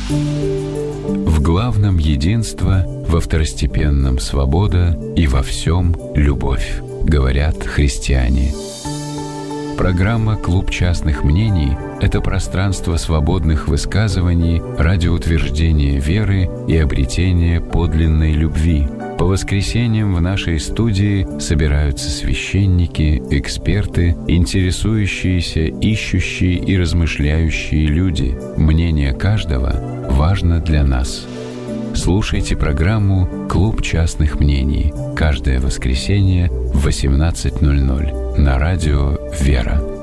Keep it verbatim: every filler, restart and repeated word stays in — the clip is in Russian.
В главном единство, во второстепенном свобода и во всем любовь, говорят христиане. Программа «Клуб частных мнений» — это пространство свободных высказываний ради утверждения веры и обретения подлинной любви. По воскресеньям в нашей студии собираются священники, эксперты, интересующиеся, ищущие и размышляющие люди. Мнение каждого важно для нас. Слушайте программу «Клуб частных мнений» каждое воскресенье в восемнадцать ноль ноль на радио «Вера».